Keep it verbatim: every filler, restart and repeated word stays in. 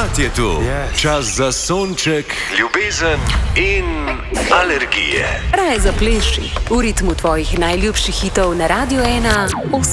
Spomlad je tu, Yes. Čas za sonček, ljubezen in alergije. Raje zapleši v ritmu tvojih najljubših hitov na Radio ena.